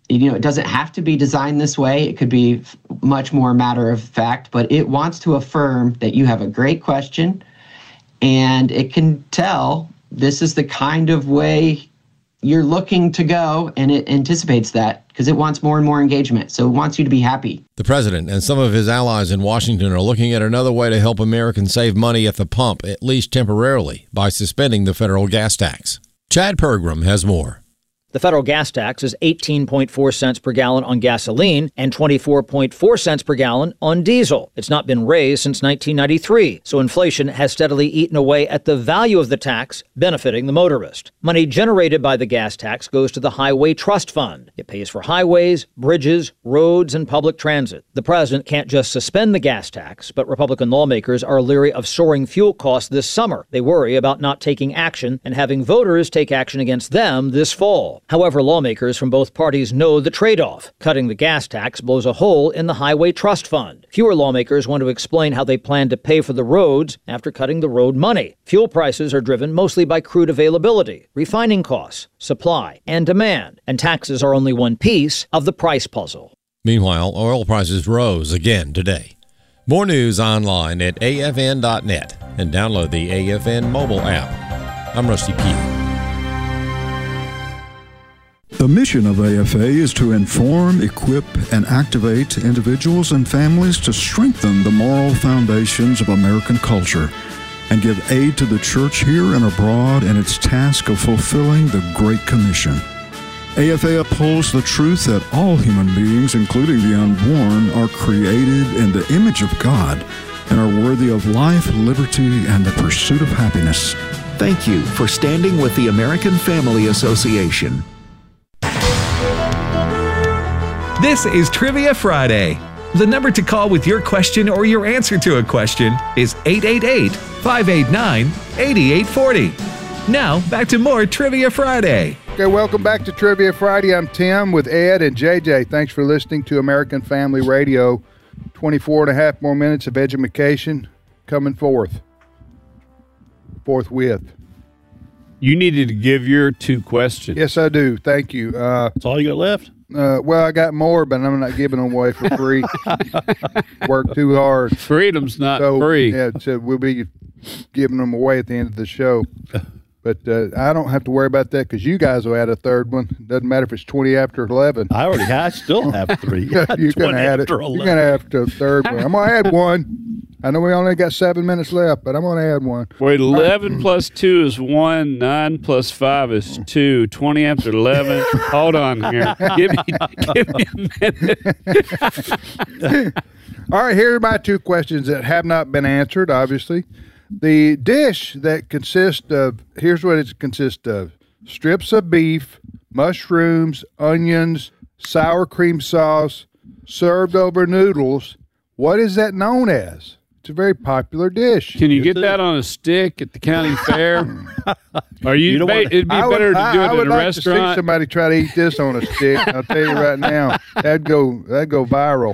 it doesn't have to be designed this way. It could be much more matter of fact, but it wants to affirm that you have a great question, and it can tell this is the kind of way you're looking to go, and it anticipates that because it wants more and more engagement. So it wants you to be happy. The president and some of his allies in Washington are looking at another way to help Americans save money at the pump, at least temporarily, by suspending the federal gas tax. Chad Pergram has more. The federal gas tax is 18.4 cents per gallon on gasoline and 24.4 cents per gallon on diesel. It's not been raised since 1993, so inflation has steadily eaten away at the value of the tax, benefiting the motorist. Money generated by the gas tax goes to the Highway Trust Fund. It pays for highways, bridges, roads, and public transit. The president can't just suspend the gas tax, but Republican lawmakers are leery of soaring fuel costs this summer. They worry about not taking action and having voters take action against them this fall. However, lawmakers from both parties know the trade-off. Cutting the gas tax blows a hole in the Highway Trust Fund. Fewer lawmakers want to explain how they plan to pay for the roads after cutting the road money. Fuel prices are driven mostly by crude availability, refining costs, supply, and demand, and taxes are only one piece of the price puzzle. Meanwhile, oil prices rose again today. More news online at afn.net and download the AFN mobile app. I'm Rusty Pugh. The mission of AFA is to inform, equip, and activate individuals and families to strengthen the moral foundations of American culture and give aid to the church here and abroad in its task of fulfilling the Great Commission. AFA upholds the truth that all human beings, including the unborn, are created in the image of God and are worthy of life, liberty, and the pursuit of happiness. Thank you for standing with the American Family Association. This is Trivia Friday. The number to call with your question or your answer to a question is 888-589-8840. Now, back to more Trivia Friday. Okay, welcome back to Trivia Friday. I'm Tim with Ed and JJ. Thanks for listening to American Family Radio. 24 and a half more minutes of education coming forthwith. You needed to give your two questions. Yes, I do. Thank you. That's all you got left? Well, I got more, but I'm not giving them away for free. Work too hard. Freedom's not free. Yeah, so we'll be giving them away at the end of the show. But I don't have to worry about that because you guys will add a third one. Doesn't matter if it's 20 after 11. I still have three. You're going to add it. You're going to have a third one. I'm going to add one. I know we only got 7 minutes left, but I'm going to add one. Wait, 11 plus 2 is 1. 9 plus 5 is 2. 20 after 11. Hold on here. Give me a minute. All right, here are my two questions that have not been answered, obviously. The dish that consists of, here's what it consists of: strips of beef, mushrooms, onions, sour cream sauce, served over noodles. What is that known as? It's a very popular dish. Can you get that on a stick at the county fair? Or it'd be better to do it at a restaurant. I would like to see somebody try to eat this on a stick. I'll tell you right now, that'd go viral.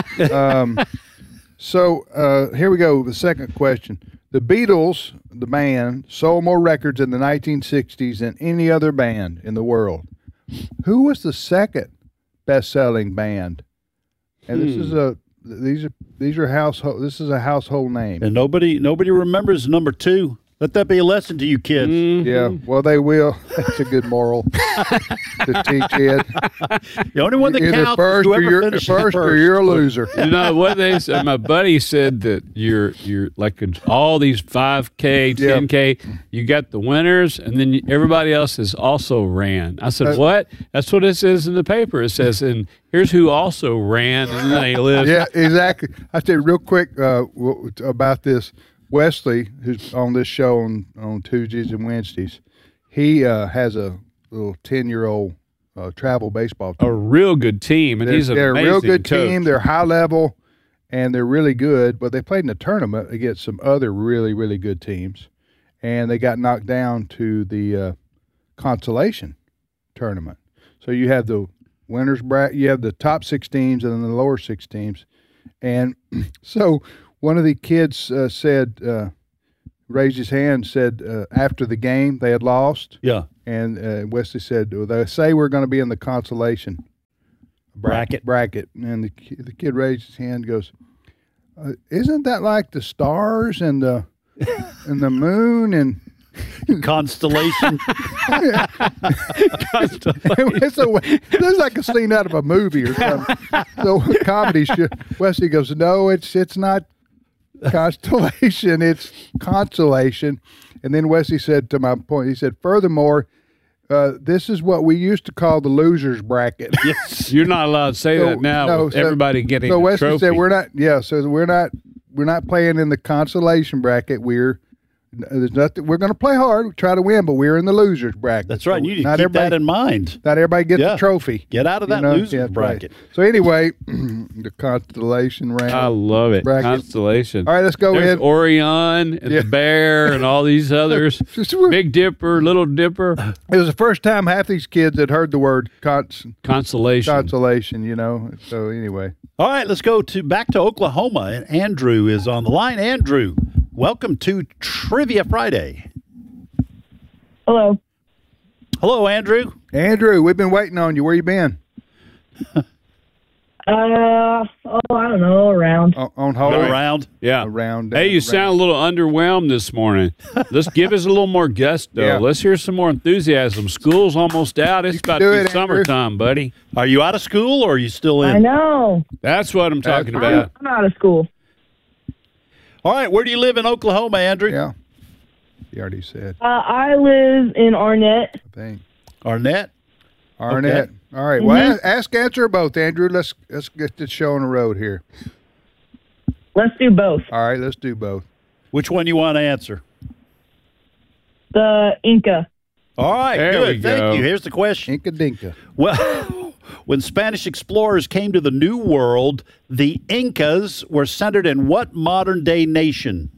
So here we go. The second question. The Beatles, the band, sold more records in the 1960s than any other band in the world. Who was the second best-selling band? And this is a household name. And nobody remembers number 2. Let that be a lesson to you kids. Mm-hmm. Yeah, well, they will. That's a good moral to teach Ed. The only one that counts is whoever finishes first. Or you're a loser. You know what they said? My buddy said that you're like all these 5K, 10K, you got the winners, and then everybody else has also ran. I said, what? That's what it says in the paper. It says, and here's who also ran, and then they list. Yeah, exactly. I said real quick about this. Wesley, who's on this show on Tuesdays and Wednesdays, he has a little 10-year-old travel baseball team. A real good team, and they're a real good coach. team. They're high level, and they're really good. But they played in a tournament against some other really, really good teams, and they got knocked down to the consolation tournament. So you have the winners bracket, you have the top 6 teams, and then the lower 6 teams, and so. One of the kids raised his hand, said after the game they had lost. Yeah. And Wesley said, well, they say we're going to be in the consolation Bracket. And the kid raised his hand and goes, isn't that like the stars and the moon and Constellation. It's like a scene out of a movie or something. So comedy show. Wesley goes, no, it's not constellation, it's consolation. And then Wesley said, to my point, he said, furthermore, this is what we used to call the losers bracket. Yes. You're not allowed to say that now with everybody getting so a Wesley trophy. said we're not playing in the consolation bracket. There's nothing. We're going to play hard, try to win, but we're in the losers bracket. That's right. So You need to keep that in mind. Not everybody gets a trophy. Get out of that losers bracket. Right. So anyway, the constellation round. I love it. Bracket. Constellation. All right, let's go There's ahead. Orion and the Bear and all these others. Big Dipper, Little Dipper. It was the first time half these kids had heard the word consolation. Consolation, So anyway. All right, let's go back to Oklahoma. And Andrew is on the line. Andrew, welcome to Trivia Friday. Hello. Hello, Andrew. Andrew, we've been waiting on you. Where you been? I don't know, around. On hold? Around? Yeah. Around. Hey, you sound a little underwhelmed this morning. Let's give us a little more gusto. Yeah. Let's hear some more enthusiasm. School's almost out. It's about to be summertime, buddy. Are you out of school or are you still in? I know. That's what I'm talking about. I'm out of school. All right, where do you live in Oklahoma, Andrew? Yeah. You already said. I live in Arnett. I think. Arnett? Arnett. Okay. All right. Well, ask, answer both, Andrew. Let's get this show on the road here. Let's do both. All right, let's do both. Which one you want to answer? The Inca. All right, There good. we go. Thank you. Here's the question. Inca Dinka. Well, when Spanish explorers came to the New World, the Incas were centered in what modern-day nation?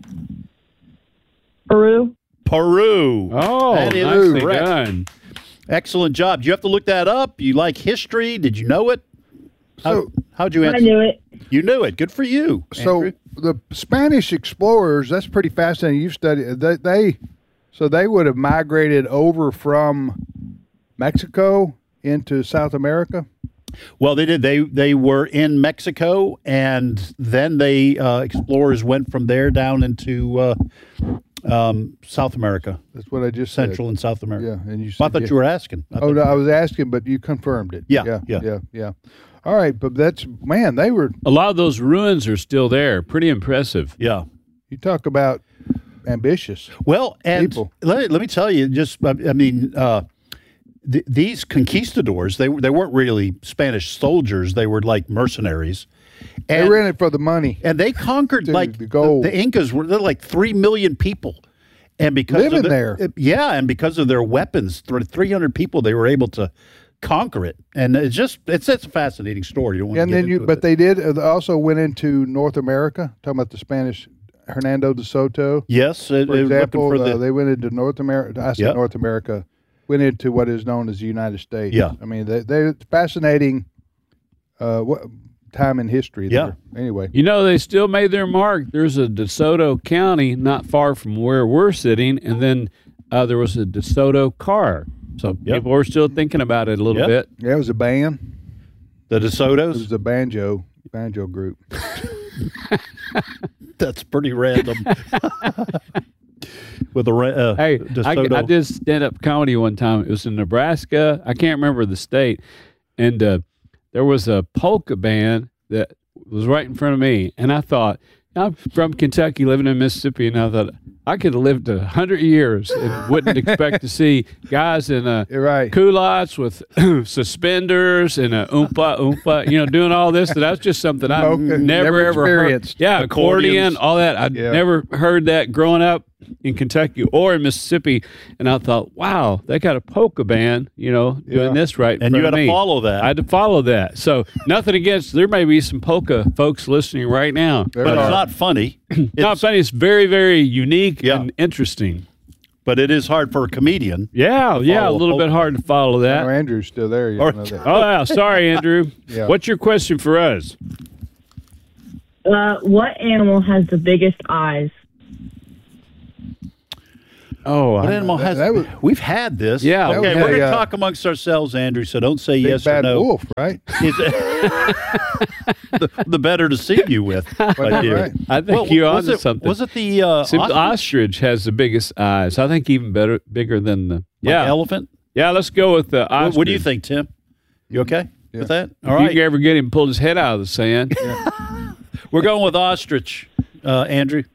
Peru. Peru. Oh, that is nicely correct. done. Excellent job. Do you have to look that up? You like history? Did you know it? How'd you answer? I knew it. You knew it. Good for you. So Andrew. the Spanish explorers, that's pretty fascinating. You've studied they would have migrated over from Mexico into South America. Well, they did. They were in Mexico, and then explorers went from there down into South America. That's what I just Central said. and South America. Yeah, and you Well, I said, thought you were asking. No, I was asking, but you confirmed it. Yeah. All right, but they were. A lot of those ruins are still there. Pretty impressive. Yeah. You talk about ambitious. Well, and people. let me tell you, these conquistadors, they weren't really Spanish soldiers. They were like mercenaries. They were in it for the money. And they conquered the gold. The Incas they're like 3 million people. And because living there. And because of their weapons, 300 people, they were able to conquer it. And it's a fascinating story. You don't want to get into it. They did also went into North America, talking about the Spanish Hernando de Soto. Yes, for example, they went into North America. I said North America, went into what is known as the United States. Yeah. I mean, they're fascinating time in history there. Anyway. They still made their mark. There's a DeSoto County not far from where we're sitting, and then there was a DeSoto car. So people were still thinking about it a little bit. Yeah, it was a band. The DeSotos? It was a banjo group. That's pretty random. With a Hey, DeSoto. I did stand-up comedy one time. It was in Nebraska. I can't remember the state. And there was a polka band that was right in front of me. And I thought, I'm from Kentucky, living in Mississippi, and I thought, I could have lived 100 years and wouldn't expect to see guys in culottes with suspenders and a oompa, doing all this. And that's just something I've never ever experienced. heard. Yeah, accordion, all that. I'd never heard that growing up in Kentucky or in Mississippi. And I thought, wow, they got a polka band, doing this right. And you had to follow that. I had to follow that. So nothing against, there may be some polka folks listening right now. But it's not funny. It's not funny. It's very, very unique and interesting. But it is hard for a comedian. Yeah, a little bit hard to follow that. Andrew's still there. You know that. Oh, yeah. Sorry, Andrew. What's your question for us? What animal has the biggest eyes? Oh, What animal has? We've had this. Yeah, Okay, that we're was going to a, talk amongst ourselves, Andrew. So don't say big yes or bad no. wolf, right? Is it- the better to see you with, my dear. Right. I think you're onto something. Was it the See, the ostrich? ostrich has the biggest eyes. I think even bigger than the Elephant? Yeah, let's go with the ostrich. What do you think, Tim? You okay with that? All If right. you ever get him pulled his head out of the sand. We're going with ostrich, Andrew.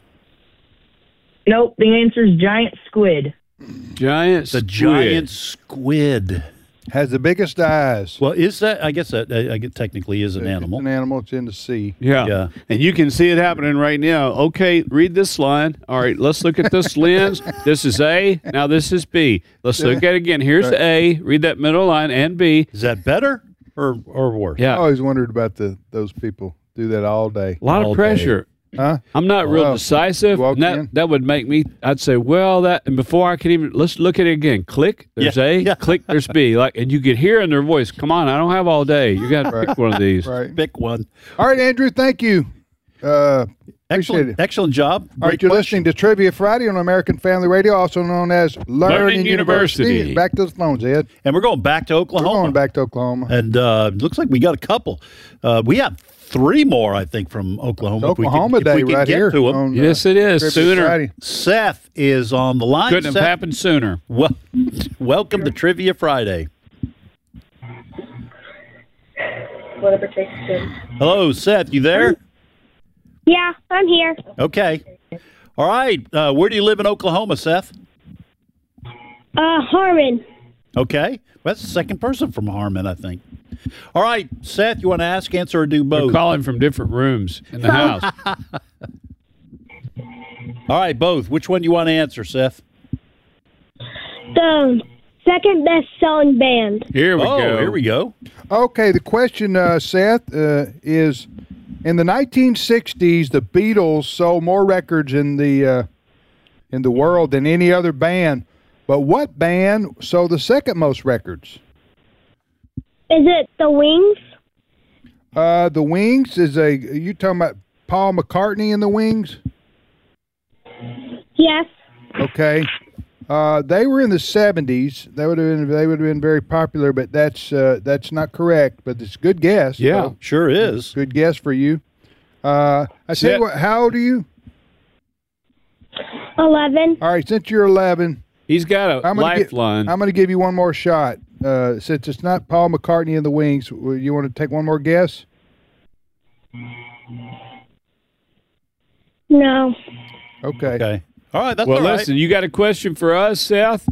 Nope, the answer is giant squid. Giant The squid. giant squid. Has the biggest eyes. Well, is that? I guess that technically is an It's animal. an animal. It's in the sea. Yeah. Yeah. And you can see it happening right now. Okay, read this line. All right, let's look at this lens. This is A. Now this is B. Let's look at it again. Here's A. Read that middle line and B. Is that better or worse? Yeah. I always wondered about those people do that all day. A lot all of pressure. Huh? I'm not real Wow. decisive. Walk And in. that would make me, I'd say, well, that, and before I could even, let's look at it again. Click, there's A, Yeah. click, there's B. And you could hear in their voice, come on, I don't have all day. You got to pick one of these. Right. Pick one. All right, Andrew. Thank you. Appreciate it. Excellent job. All right, Great you're question. listening to Trivia Friday on American Family Radio, also known as Learning University. Back to the phones, Ed. And we're going back to We're Oklahoma. going back to Oklahoma. And looks like we got a couple. We have 3 more, I think, from Oklahoma. It's Oklahoma Day if we can right get here. to 'em. on, Yes, it is. Trivia Sooner. Friday. Seth is on the line. Couldn't have Seth, happened sooner. welcome to Trivia Friday. Whatever takes good. Hello, Seth. You there? Yeah, I'm here. Okay. All right. Where do you live in Oklahoma, Seth? Harmon. Okay. Well, that's the second person from Harmon, I think. All right, Seth, you want to ask, answer, or do We're both? calling from different rooms in the house. All right, both. Which one do you want to answer, Seth? The second best-selling band. Here we go. Here we go. Okay, the question, Seth, is in the 1960s, the Beatles sold more records in the world than any other band. But what band sold the second most records? Is it the Wings? The Wings is you talking about Paul McCartney and the Wings? Yes. Okay. They were in the 70s. They would have been very popular, but that's not correct. But it's a good guess. Yeah, So, sure is. good guess for you. I tell you what, how old are you? 11. All right, since you're 11, He's got a I'm gonna lifeline. I'm going to give you one more shot. Since it's not Paul McCartney and the Wings, you want to take one more guess? No. Okay. Okay. All right, that's Well, all right. listen, you got a question for us, Seth?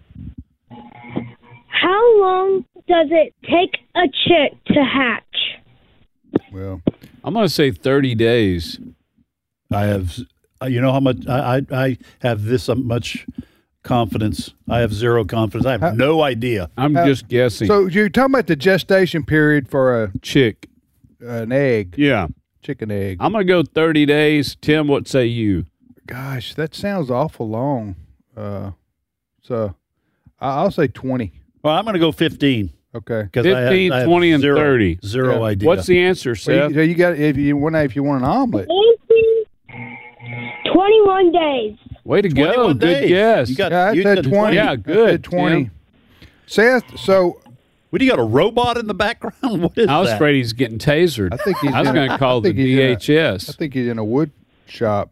How long does it take a chick to hatch? Well, I'm going to say 30 days. I have, you know how much I have this much confidence. I have zero confidence. I have no idea. I'm just guessing. so you're talking about the gestation period for an egg, Yeah. chicken egg. I'm going to go 30 days. Tim, what say you? Gosh, that sounds awful long. So I'll say 20. Well, I'm going to go 15. Okay. 'cause 15, I have 20, and zero- 30. Zero Yeah. idea. What's the answer, Seth? So you got if you want an omelet. 21 days. Way to go. 21 Good days. guess. You got, Yeah, I you said 20. Yeah, I good, said 20. Tim. Seth, so What do you got? A robot in the background? What is I was that? afraid he's getting tasered. I think he's I was in going to call the I DHS. think he's in a wood shop.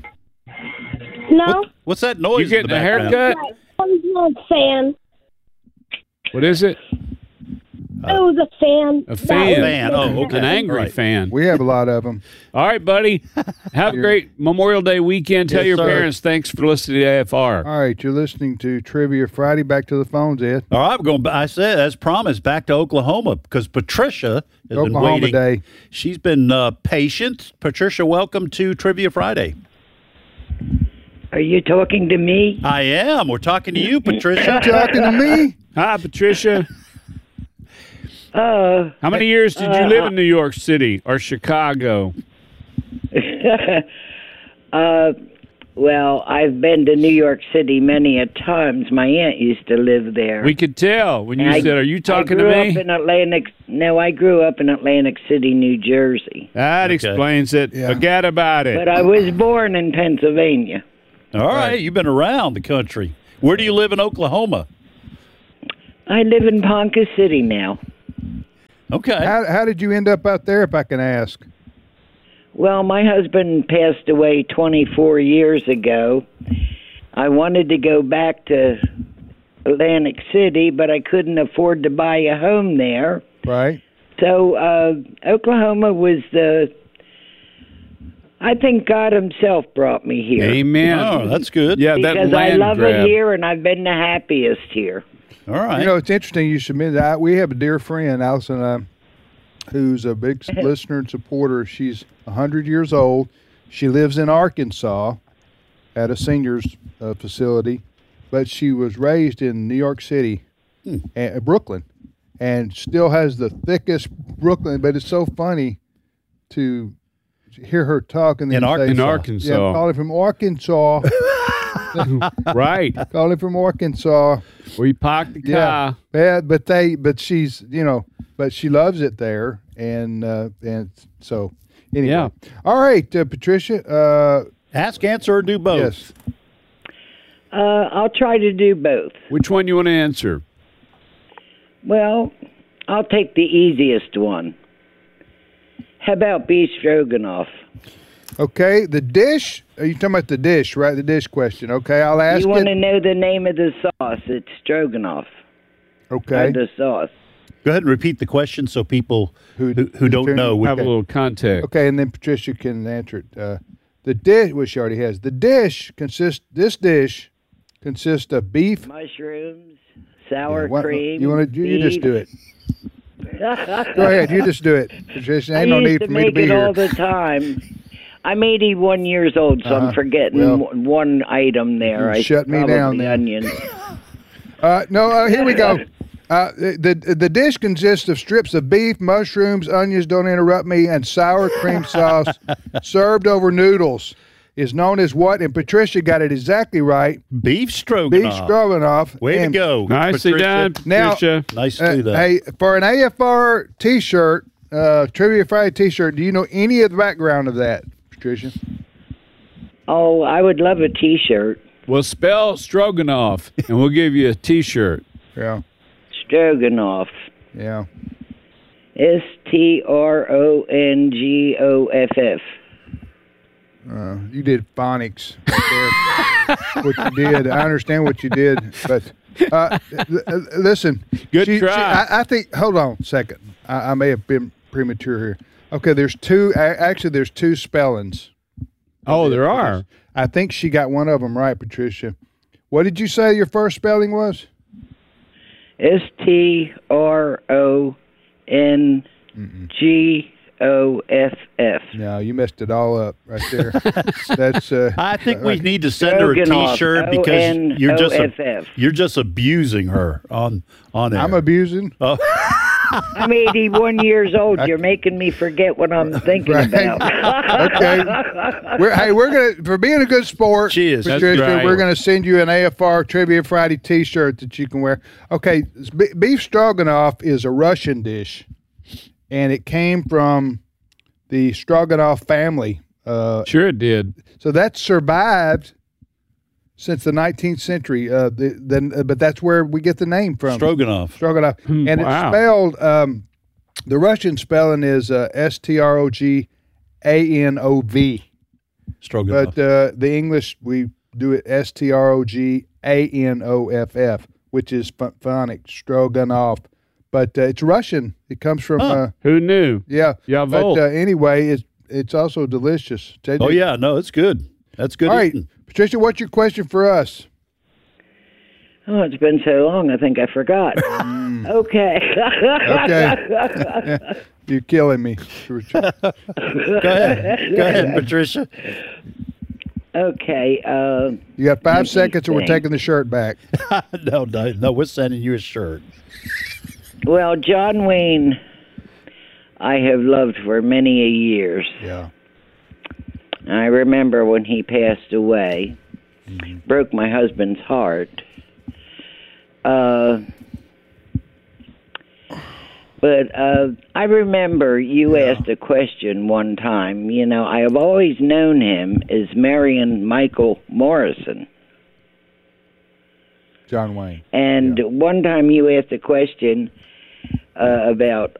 No. What's that noise? You in getting the a background? haircut? It was a fan. What is it? It was a fan. A fan. Fan. Oh, okay. An angry All right. fan. We have a lot of them. All right, buddy. Have a great Memorial Day weekend. Tell Yes, your sir. parents thanks for listening to AFR. All right, you're listening to Trivia Friday. Back to the phones, Ed. All right, we're going. I said, as promised, back to Oklahoma because Patricia has been Oklahoma waiting. Day. She's been patient. Patricia, welcome to Trivia Friday. Are you talking to me? I am. We're talking to you, Patricia. Talking to me? Hi, Patricia. How many years did you live in New York City or Chicago? Well, I've been to New York City many a times. My aunt used to live there. We could tell when you I- said, "Are you talking to I grew me?" up in Atlantic. No, I grew up in Atlantic City, New Jersey. That explains it. Yeah. Forget about it. But I was born in Pennsylvania. All right, you've been around the country. Where do you live in Oklahoma? I live in Ponca City now. Okay. How did you end up out there, if I can ask? Well, my husband passed away 24 years ago. I wanted to go back to Atlantic City, but I couldn't afford to buy a home there. Right. So Oklahoma was I think God himself brought me here. Amen. Oh, that's good. Yeah, because I love it here, and I've been the happiest here. All right. You know, it's interesting you submitted that. We have a dear friend, Allison, who's a big listener and supporter. She's 100 years old. She lives in Arkansas at a seniors facility, but she was raised in New York City, Brooklyn, and still has the thickest Brooklyn. But it's so funny to hear her talk and then in Arkansas. Yeah, calling from Arkansas. Right. Calling from Arkansas. We parked the car. Yeah, but she's, but she loves it there, and so anyway. Yeah. All right, Patricia. Ask, answer, or do both. Yes. I'll try to do both. Which one you want to answer? Well, I'll take the easiest one. How about beef stroganoff? Okay, the dish. Are you talking about the dish, right? The dish question. Okay, I'll ask You want to know the name of the sauce? It's stroganoff. Okay. Or the sauce. Go ahead and repeat the question so people who don't know have a little context. Okay, and then Patricia can answer it. The dish, which she already has. The dish consists. This dish consists of beef, mushrooms, sour cream. You want to? You just do it. Go ahead, you just do it, Patricia. Ain't no need for me to be here. I used to make it all the time. I'm 81 years old, so I'm forgetting one item there. I shut me down. The onions. Here we go. The dish consists of strips of beef, mushrooms, onions, don't interrupt me, and sour cream sauce served over noodles. Is known as what? And Patricia got it exactly right. Beef stroganoff. Beef stroganoff. Way to go. Nicely done, Patricia. Now, nice to do that. Hey, for an AFR T-shirt, Trivia Friday T-shirt, do you know any of the background of that, Patricia? Oh, I would love a T-shirt. Well, spell stroganoff, and we'll give you a T-shirt. Yeah. Stroganoff. Yeah. STRONGOFF. You did phonics right there. What you did. I understand what you did, but listen. Good try. I think, hold on a second. I may have been premature here. Okay, there's two spellings. Oh, there are. I think she got one of them right, Patricia. What did you say your first spelling was? STRONGOFF. No, you messed it all up right there. That's. I think we need to send her a T-shirt because you're just abusing her on air. I'm abusing. Oh. I'm 81 years old. You're making me forget what I'm thinking about. Okay. We're gonna, for being a good sport, she is. Patricia, right. We're gonna send you an AFR Trivia Friday T-shirt that you can wear. Okay, beef stroganoff is a Russian dish, and it came from the Stroganoff family. Sure, it did. So that survived since the 19th century. But that's where we get the name from. Stroganoff. And it's spelled, the Russian spelling is STROGANOV. Stroganoff. But the English, we do it STROGANOFF, which is phonic, Stroganoff. But it's Russian. It comes from... who knew? Yeah. Yavol. But anyway, it's also delicious. JJ? Oh, yeah. No, it's good. That's good. All right. Eating. Patricia, what's your question for us? Oh, it's been so long, I think I forgot. Okay. Okay. You're killing me. Go ahead, Patricia. Okay. You got 5 seconds or we're taking the shirt back. No, we're sending you a shirt. Well, John Wayne, I have loved for many a years. Yeah. I remember when he passed away, broke my husband's But I remember you asked a question one time. You know, I have always known him as Marion Michael Morrison. John Wayne. And one time you asked a question about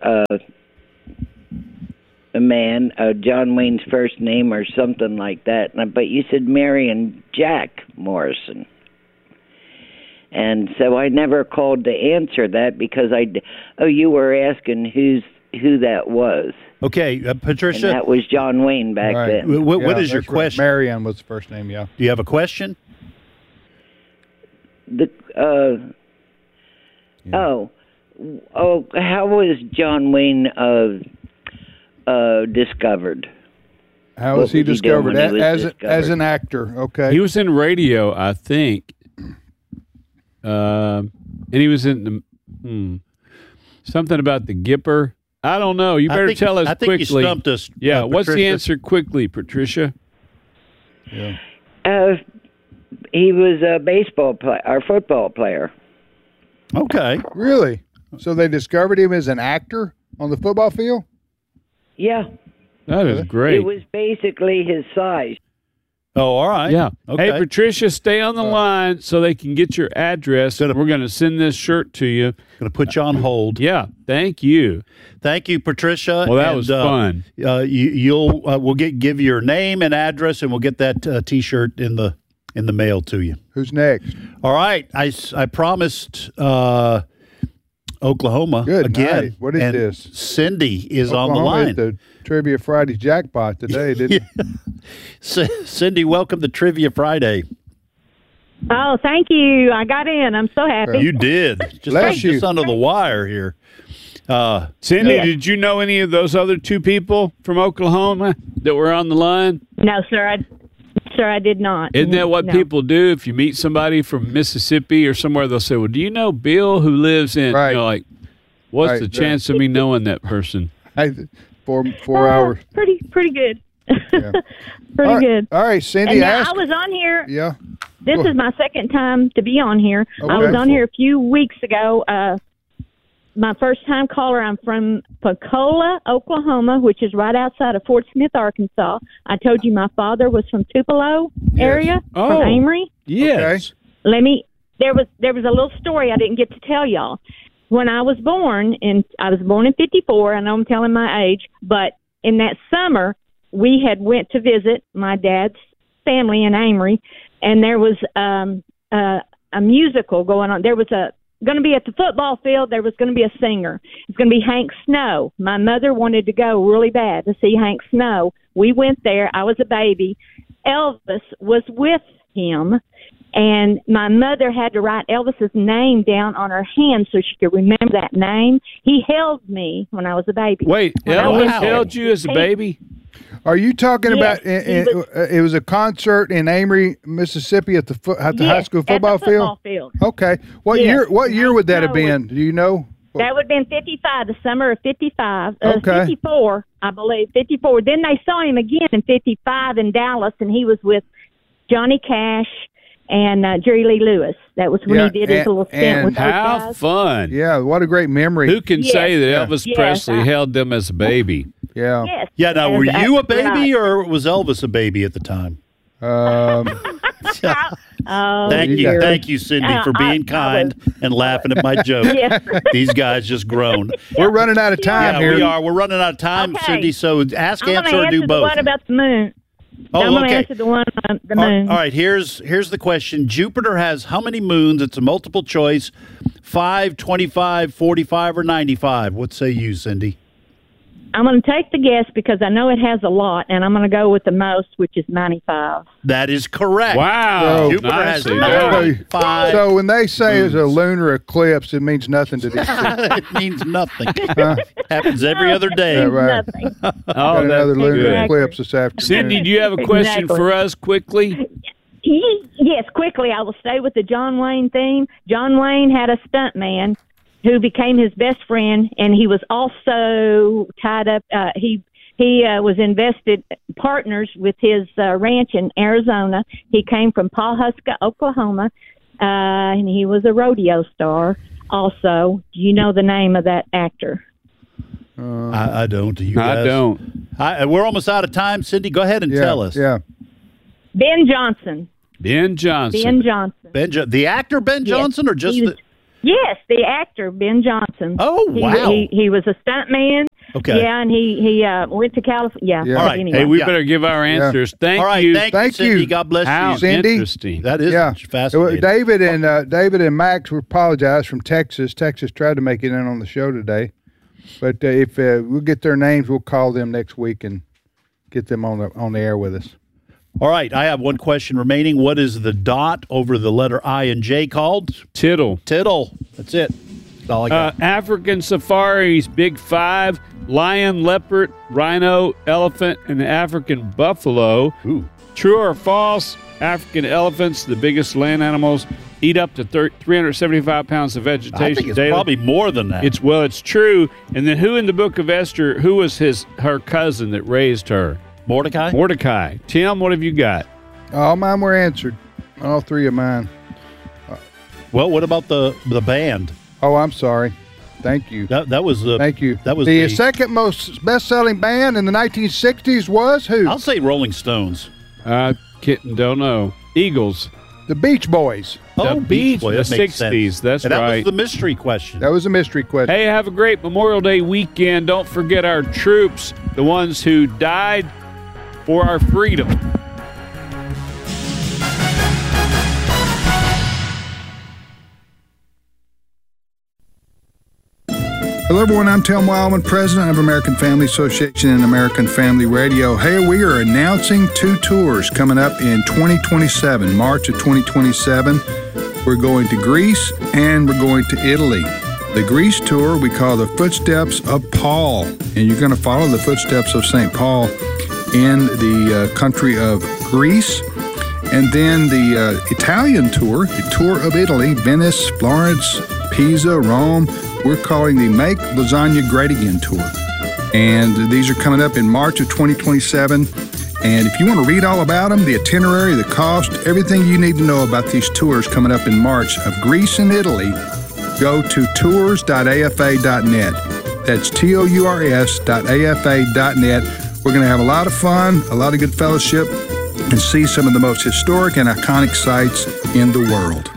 a man, John Wayne's first name or something like that. But you said Marion Jack Morrison. And so I never called to answer that because you were asking who that was. Okay, Patricia. And that was John Wayne back then. What is your question? Right. Marion was the first name, yeah. Do you have a question? How was John Wayne discovered? How was he discovered? As an actor, okay. He was in radio, I think. And he was in the something about the Gipper. I don't know. You better tell us quickly. I think you stumped us. Yeah, what's the answer quickly, Patricia? Yeah. He was a baseball player or football player. Okay. Really? So they discovered him as an actor on the football field? Yeah. That is great. It was basically his size. Oh, all right. Yeah. Okay. Hey, Patricia, stay on the line so they can get your address. We're going to send this shirt to you. Going to put you on hold. Yeah. Thank you. Thank you, Patricia. Well, that was fun. We'll give you your name and address, and we'll get that T-shirt in the mail to you. Who's next? All right. I promised Oklahoma Good again. night. What is this? Cindy is Oklahoma on the line. hit the Trivia Friday jackpot today, didn't it? Cindy, welcome to Trivia Friday. Oh, thank you. I got in. I'm so happy. You did. Just under the wire here. Cindy, did you know any of those other two people from Oklahoma that were on the line? No, sir. I did not. Isn't that what people do? If you meet somebody from Mississippi or somewhere, they'll say, well, do you know Bill who lives in, like, what's the chance of me knowing that person? 4 hours. Pretty good. Yeah. Pretty good. All right, Cindy, I was on here. Yeah. This is my second time to be on here. Okay. I was on here a few weeks ago. My first time caller. I'm from Pensacola, Oklahoma, which is right outside of Fort Smith, Arkansas. I told you my father was from Tupelo area, from Amory. Yes. Okay. There was a little story I didn't get to tell y'all. When I was born, I was born in 1954. I know I'm telling my age, but in that summer we had went to visit my dad's family in Amory, and there was a musical going on. There was going to be at the football field. There was going to be a singer. It's going to be Hank Snow. My mother wanted to go really bad to see Hank Snow. We went there. I was a baby. Elvis was with him, and my mother had to write Elvis's name down on her hand so she could remember that name. He held me when I was a baby. Wait, Elvis held you as a baby? Are you talking about it was a concert in Amory, Mississippi at the high school football field? Okay. What year would that have been? Do you know? That would have been 55, the summer of 55. Okay. 54, I believe. 54. Then they saw him again in 55 in Dallas, and he was with Johnny Cash and Jerry Lee Lewis. That was when he did his little stint with those guys. How fun. Yeah, what a great memory. Who can say that Elvis Presley held them as a baby? Yeah. Yes. Yeah, now, were you a baby or was Elvis a baby at the time? Thank you, Cindy, for being kind and laughing at my joke. Yes. These guys just groaned. We're running out of time here. We are. We're running out of time, Cindy, so ask, I'm answer, or do both. The one about the moon. I'm going to answer the one on the moon. All right, here's the question. Jupiter has how many moons? It's a multiple choice. 5, 25, 45, or 95. What say you, Cindy? I'm going to take the guess because I know it has a lot, and I'm going to go with the most, which is 95. That is correct. Wow. Jupiter has 95. So when they say it's a lunar eclipse, it means nothing to these people. It means nothing. Happens every other day. Yeah, right. Got another lunar eclipse this afternoon. Cindy, do you have a question for us quickly? Yes, quickly. I will stay with the John Wayne theme. John Wayne had a stunt man who became his best friend, and he was also tied up. He was invested partners with his ranch in Arizona. He came from Pawhuska, Oklahoma, and he was a rodeo star also. Do you know the name of that actor? I don't. Do you guys? I don't. We're almost out of time. Cindy, go ahead and tell us. Yeah. Ben Johnson. Ben Johnson. Ben Johnson. The actor Ben Johnson, or just Yes, the actor Ben Johnson. Oh, wow. He was a stuntman. Okay. Yeah, and he went to California. Yeah. All right. Anyway. Hey, we better give our answers. Thank All right. you. Thank you, Cindy. God bless How you, Cindy. Interesting. That is fascinating. David and Max, we apologize, from Texas. Texas tried to make it in on the show today, but if we'll get their names, we'll call them next week and get them on the air with us. All right, I have one question remaining. What is the dot over the letter I and J called? Tittle. That's it. That's all I got. African safaris, big 5, lion, leopard, rhino, elephant, and African buffalo. Ooh. True or false, African elephants, the biggest land animals, eat up to 375 pounds of vegetation I think it's daily. probably more than that. It's true. And then who in the book of Esther, who was her cousin that raised her? Mordecai. Tim, what have you got? All mine were answered. All three of mine. Well, what about the band? Oh, I'm sorry. Thank you. That was Thank you. That was the second most best-selling band in the 1960s was who? I'll say Rolling Stones. Don't know. Eagles. The Beach Boys. The Beach Boys. The 60s. That's and that right. was the mystery question. That was a mystery question. Hey, have a great Memorial Day weekend. Don't forget our troops, the ones who died for our freedom. Hello, everyone. I'm Tim Wildman, president of American Family Association and American Family Radio. Hey, we are announcing 2 tours coming up in 2027, March of 2027. We're going to Greece and we're going to Italy. The Greece tour we call the Footsteps of Paul, and you're going to follow the footsteps of St. Paul in the country of Greece. And then the Italian tour, the tour of Italy, Venice, Florence, Pisa, Rome. We're calling the Make Lasagna Great Again tour. And these are coming up in March of 2027. And if you want to read all about them, the itinerary, the cost, everything you need to know about these tours coming up in March of Greece and Italy, go to tours.afa.net. That's tours.afa.net. We're going to have a lot of fun, a lot of good fellowship, and see some of the most historic and iconic sites in the world.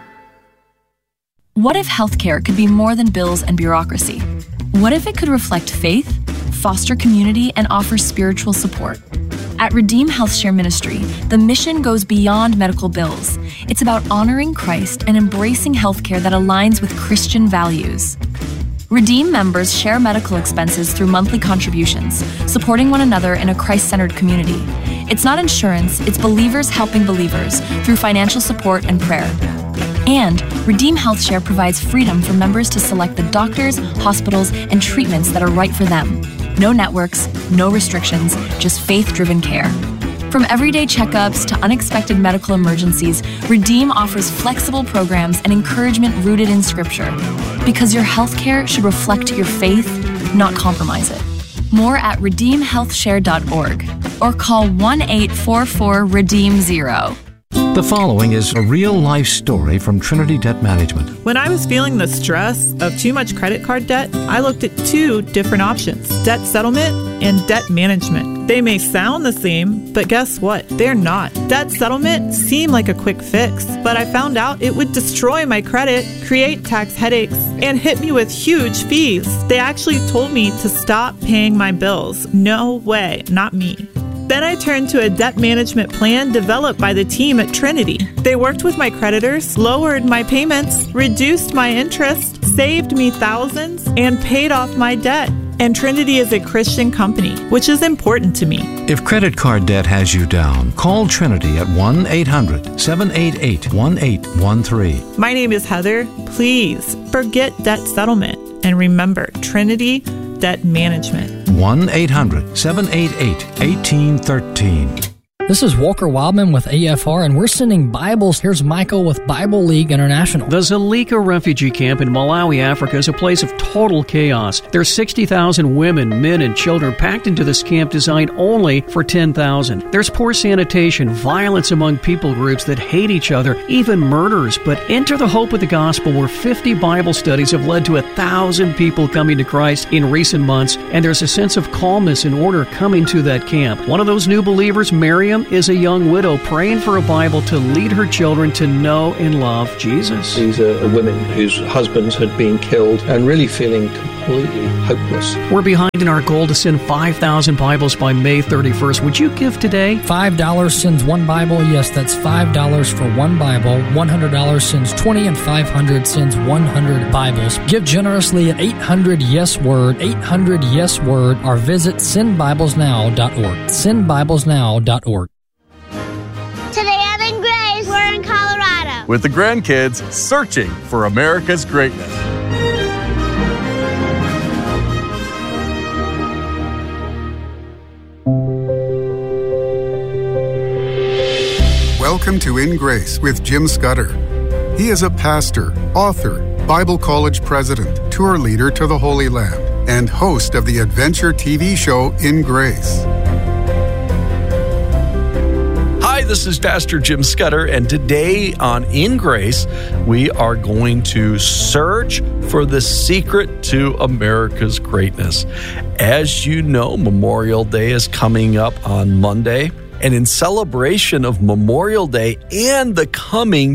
What if healthcare could be more than bills and bureaucracy? What if it could reflect faith, foster community, and offer spiritual support? At Redeem HealthShare Ministry, the mission goes beyond medical bills. It's about honoring Christ and embracing healthcare that aligns with Christian values. Redeem members share medical expenses through monthly contributions, supporting one another in a Christ-centered community. It's not insurance, it's believers helping believers through financial support and prayer. And Redeem HealthShare provides freedom for members to select the doctors, hospitals, and treatments that are right for them. No networks, no restrictions, just faith-driven care. From everyday checkups to unexpected medical emergencies, Redeem offers flexible programs and encouragement rooted in Scripture. Because your healthcare should reflect your faith, not compromise it. More at redeemhealthshare.org or call 1-844-REDEEM-0. The following is a real-life story from Trinity Debt Management. When I was feeling the stress of too much credit card debt, I looked at 2 different options: debt settlement and debt management. They may sound the same, but guess what? They're not. Debt settlement seemed like a quick fix, but I found out it would destroy my credit, create tax headaches, and hit me with huge fees. They actually told me to stop paying my bills. No way, not me. Then I turned to a debt management plan developed by the team at Trinity. They worked with my creditors, lowered my payments, reduced my interest, saved me thousands, and paid off my debt. And Trinity is a Christian company, which is important to me. If credit card debt has you down, call Trinity at 1-800-788-1813. My name is Heather. Please forget debt settlement and remember Trinity Debt Management. 1-800-788-1813. This is Walker Wildman with AFR, and we're sending Bibles. Here's Michael with Bible League International. The Zulika refugee camp in Malawi, Africa is a place of total chaos. There's 60,000 women, men, and children packed into this camp designed only for 10,000. There's poor sanitation, violence among people groups that hate each other, even murders. But enter the hope of the gospel, where 50 Bible studies have led to 1,000 people coming to Christ in recent months, and there's a sense of calmness and order coming to that camp. One of those new believers, Miriam, is a young widow praying for a Bible to lead her children to know and love Jesus. These are women whose husbands had been killed and really feeling completely hopeless. We're behind in our goal to send 5,000 Bibles by May 31st. Would you give today? $5 sends one Bible. Yes, that's $5 for one Bible. $100 sends 20, and $500 sends 100 Bibles. Give generously at 800-YES-WORD, 800-YES-WORD, or visit sendbiblesnow.org. Sendbiblesnow.org. Today at In Grace, we're in Colorado. With the grandkids searching for America's greatness. Welcome to In Grace with Jim Scudder. He is a pastor, author, Bible college president, tour leader to the Holy Land, and host of the adventure TV show In Grace. Hi, this is Pastor Jim Scudder, and today on In Grace, we are going to search for the secret to America's greatness. As you know, Memorial Day is coming up on Monday. And in celebration of Memorial Day and the coming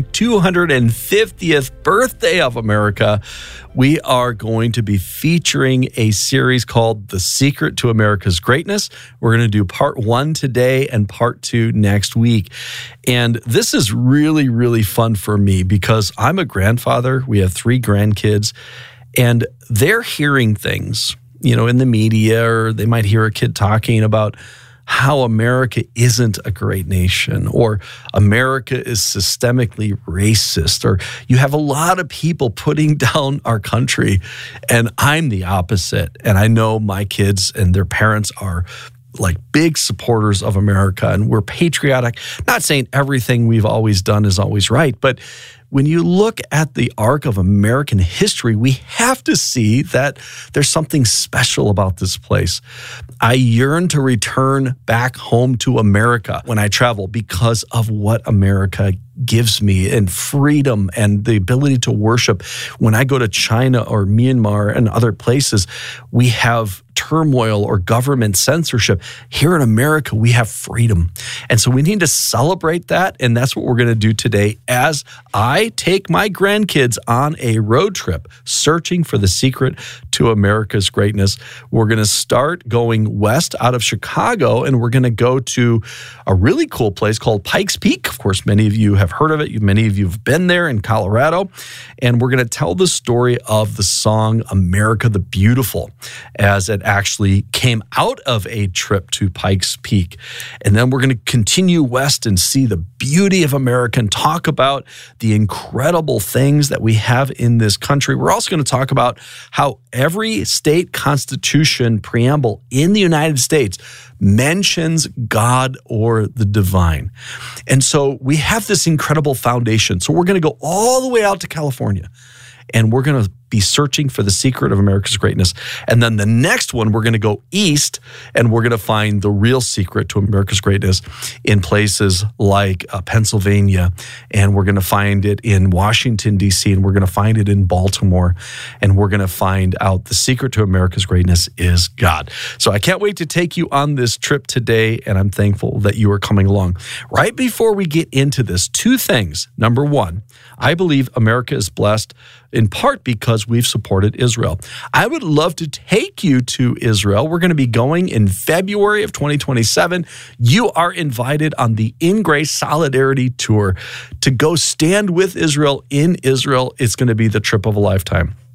250th birthday of America, we are going to be featuring a series called The Secret to America's Greatness. We're going to do part 1 today and part 2 next week. And this is really, really fun for me because I'm a grandfather. We have 3 grandkids, and they're hearing things, in the media, or they might hear a kid talking about how America isn't a great nation, or America is systemically racist, or you have a lot of people putting down our country, and I'm the opposite. And I know my kids and their parents are like big supporters of America, and we're patriotic. Not saying everything we've always done is always right, but when you look at the arc of American history, we have to see that there's something special about this place. I yearn to return back home to America when I travel because of what America gives me, and freedom and the ability to worship. When I go to China or Myanmar and other places, we have turmoil or government censorship. Here in America, we have freedom. And so we need to celebrate that. And that's what we're going to do today as I take my grandkids on a road trip searching for the secret to America's greatness. We're going to start going west out of Chicago, and we're going to go to a really cool place called Pikes Peak. Of course, many of you have heard of it. Many of you have been there in Colorado. And we're going to tell the story of the song America the Beautiful, as it actually came out of a trip to Pikes Peak. And then we're going to continue west and see the beauty of America and talk about the incredible things that we have in this country. We're also going to talk about how every state constitution preamble in the United States mentions God or the divine. And so we have this incredible foundation. So we're going to go all the way out to California, and we're going to be searching for the secret of America's greatness. And then the next one, we're going to go east, and we're going to find the real secret to America's greatness in places like Pennsylvania, and we're going to find it in Washington, D.C., and we're going to find it in Baltimore, and we're going to find out the secret to America's greatness is God. So I can't wait to take you on this trip today, and I'm thankful that you are coming along. Right before we get into this, 2 things. Number 1, I believe America is blessed in part because we've supported Israel. I would love to take you to Israel. We're going to be going in February of 2027. You are invited on the In Grace Solidarity Tour to go stand with Israel in Israel. It's going to be the trip of a lifetime.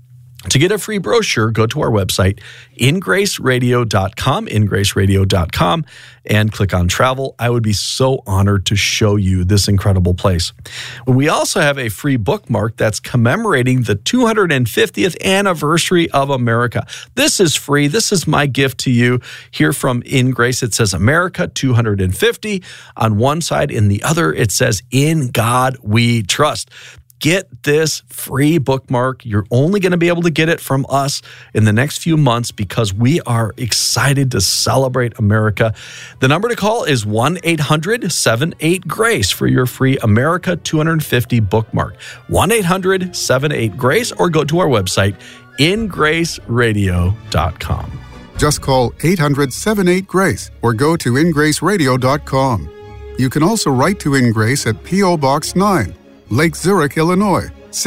To get a free brochure, go to our website, ingraceradio.com, and click on travel. I would be so honored to show you this incredible place. We also have a free bookmark that's commemorating the 250th anniversary of America. This is free. This is my gift to you here from In Grace. It says America 250 on one side. In the other, it says In God We Trust. Get this free bookmark. You're only going to be able to get it from us in the next few months because we are excited to celebrate America. The number to call is 1-800-78-GRACE for your free America 250 bookmark. 1-800-78-GRACE or go to our website, ingraceradio.com. Just call 800-78-GRACE or go to ingraceradio.com. You can also write to In Grace at P.O. Box 9, Lake Zurich, Illinois,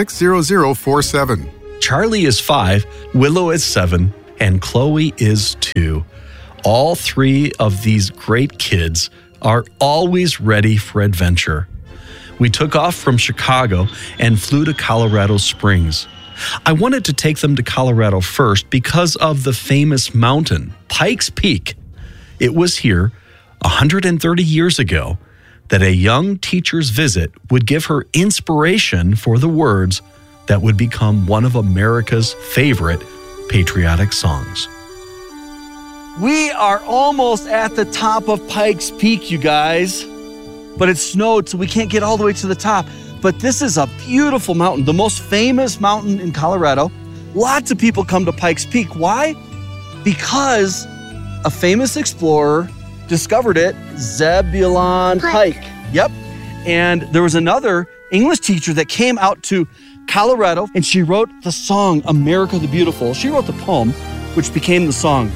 60047. Charlie is 5, Willow is 7, and Chloe is 2. All 3 of these great kids are always ready for adventure. We took off from Chicago and flew to Colorado Springs. I wanted to take them to Colorado first because of the famous mountain, Pikes Peak. It was here 130 years ago that a young teacher's visit would give her inspiration for the words that would become one of America's favorite patriotic songs. We are almost at the top of Pikes Peak, you guys. But it snowed, so we can't get all the way to the top. But this is a beautiful mountain, the most famous mountain in Colorado. Lots of people come to Pikes Peak. Why? Because a famous explorer discovered it, Zebulon Pike. Yep. And there was another English teacher that came out to Colorado, and she wrote the song, America the Beautiful. She wrote the poem, which became the song.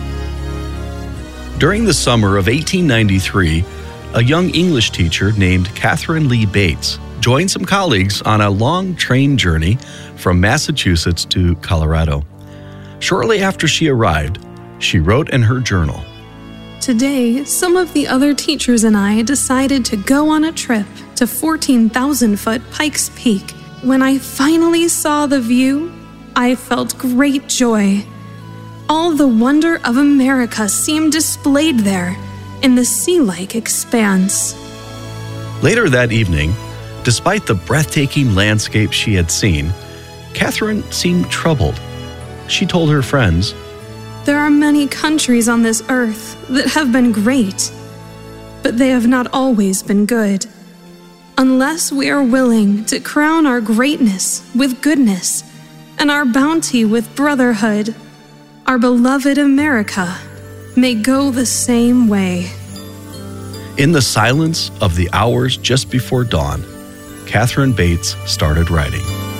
During the summer of 1893, a young English teacher named Catherine Lee Bates joined some colleagues on a long train journey from Massachusetts to Colorado. Shortly after she arrived, she wrote in her journal, "Today, some of the other teachers and I decided to go on a trip to 14,000-foot Pikes Peak. When I finally saw the view, I felt great joy. All the wonder of America seemed displayed there in the sea-like expanse." Later that evening, despite the breathtaking landscape she had seen, Catherine seemed troubled. She told her friends, "There are many countries on this earth that have been great, but they have not always been good. Unless we are willing to crown our greatness with goodness and our bounty with brotherhood, our beloved America may go the same way." In the silence of the hours just before dawn, Catherine Bates started writing.